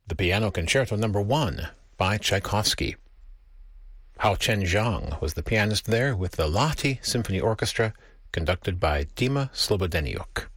the Piano Concerto No. 1 by Tchaikovsky. Hao Chen-jiang was the pianist there with the Lahti Symphony Orchestra, conducted by Dima Slobodeniuk.